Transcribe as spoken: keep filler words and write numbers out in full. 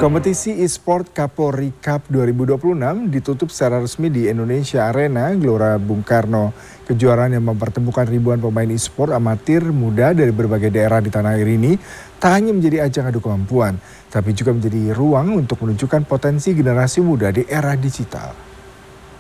Kompetisi e-sport Kapolri Cup dua ribu dua puluh enam ditutup secara resmi di Indonesia Arena Gelora Bung Karno. Kejuaraan yang mempertemukan ribuan pemain e-sport amatir muda dari berbagai daerah di tanah air ini tak hanya menjadi ajang adu kemampuan, tapi juga menjadi ruang untuk menunjukkan potensi generasi muda di era digital.